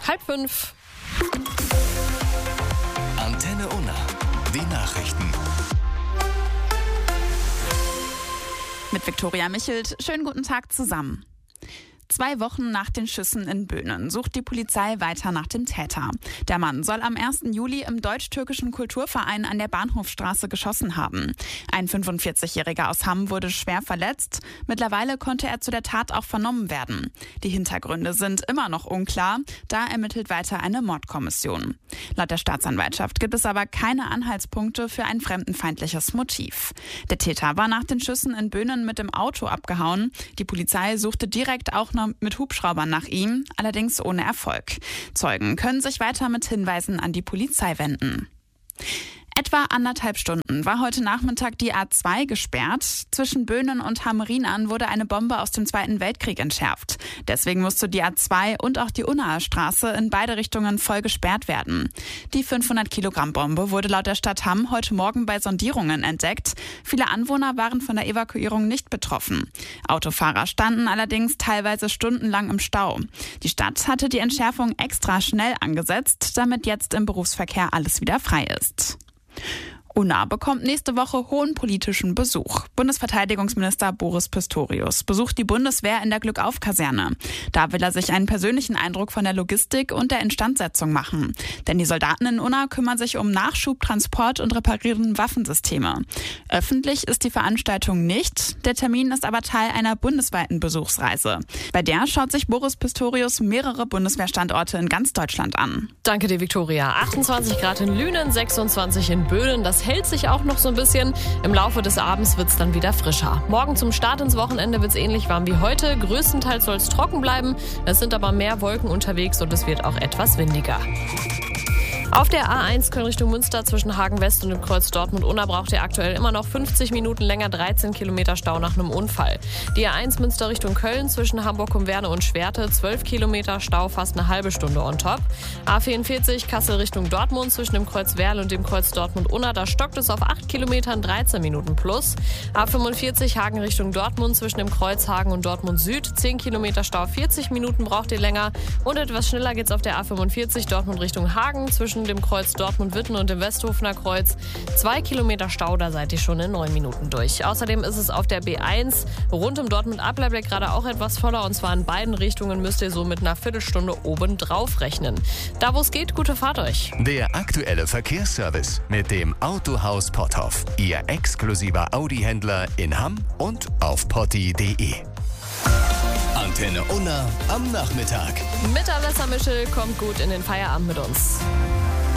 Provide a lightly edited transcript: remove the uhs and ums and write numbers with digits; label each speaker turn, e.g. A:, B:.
A: 4:30.
B: Antenne Unna. Die Nachrichten.
C: Mit Viktoria Michelt. Schönen guten Tag zusammen. 2 Wochen nach den Schüssen in Böhnen sucht die Polizei weiter nach dem Täter. Der Mann soll am 1. Juli im deutsch-türkischen Kulturverein an der Bahnhofstraße geschossen haben. Ein 45-Jähriger aus Hamm wurde schwer verletzt. Mittlerweile konnte er zu der Tat auch vernommen werden. Die Hintergründe sind immer noch unklar. Da ermittelt weiter eine Mordkommission. Laut der Staatsanwaltschaft gibt es aber keine Anhaltspunkte für ein fremdenfeindliches Motiv. Der Täter war nach den Schüssen in Böhnen mit dem Auto abgehauen. Die Polizei suchte direkt auch noch mit Hubschraubern nach ihm, allerdings ohne Erfolg. Zeugen können sich weiter mit Hinweisen an die Polizei wenden. Etwa 1,5 Stunden war heute Nachmittag die A2 gesperrt. Zwischen Böhnen und Hamm-Rienan wurde eine Bombe aus dem Zweiten Weltkrieg entschärft. Deswegen musste die A2 und auch die Unnaer Straße in beide Richtungen voll gesperrt werden. Die 500-Kilogramm-Bombe wurde laut der Stadt Hamm heute Morgen bei Sondierungen entdeckt. Viele Anwohner waren von der Evakuierung nicht betroffen. Autofahrer standen allerdings teilweise stundenlang im Stau. Die Stadt hatte die Entschärfung extra schnell angesetzt, damit jetzt im Berufsverkehr alles wieder frei ist. Unna bekommt nächste Woche hohen politischen Besuch. Bundesverteidigungsminister Boris Pistorius besucht die Bundeswehr in der Glückauf-Kaserne. Da will er sich einen persönlichen Eindruck von der Logistik und der Instandsetzung machen. Denn die Soldaten in Unna kümmern sich um Nachschub, Transport und reparieren Waffensysteme. Öffentlich ist die Veranstaltung nicht. Der Termin ist aber Teil einer bundesweiten Besuchsreise. Bei der schaut sich Boris Pistorius mehrere Bundeswehrstandorte in ganz Deutschland an.
A: Danke dir, Viktoria. 28 Grad in Lünen, 26 in Böhnen. Das hält sich auch noch so ein bisschen. Im Laufe des Abends wird es dann wieder frischer. Morgen zum Start ins Wochenende wird es ähnlich warm wie heute. Größtenteils soll es trocken bleiben. Es sind aber mehr Wolken unterwegs und es wird auch etwas windiger. Auf der A1 Köln Richtung Münster zwischen Hagen West und dem Kreuz Dortmund-Unna braucht ihr aktuell immer noch 50 Minuten länger, 13 Kilometer Stau nach einem Unfall. Die A1 Münster Richtung Köln zwischen Hamburg-Umwerne und Schwerte 12 Kilometer Stau, fast eine halbe Stunde on top. A44 Kassel Richtung Dortmund zwischen dem Kreuz Werl und dem Kreuz Dortmund-Unna, da stockt es auf 8 Kilometern, 13 Minuten plus. A45 Hagen Richtung Dortmund zwischen dem Kreuz Hagen und Dortmund Süd, 10 Kilometer Stau, 40 Minuten braucht ihr länger. Und etwas schneller geht's auf der A45 Dortmund Richtung Hagen zwischen dem Kreuz Dortmund-Witten und dem Westhofener Kreuz. 2 Kilometer Stau, da seid ihr schon in 9 Minuten durch. Außerdem ist es auf der B1 rund um Dortmund-Ablerbleck gerade auch etwas voller. Und zwar in beiden Richtungen müsst ihr so mit einer Viertelstunde oben drauf rechnen. Da wo es geht, gute Fahrt euch.
B: Der aktuelle Verkehrsservice mit dem Autohaus Potthoff. Ihr exklusiver Audi-Händler in Hamm und auf potti.de. Antenne Unna am Nachmittag.
A: Mit Alessa Mischel kommt gut in den Feierabend mit uns.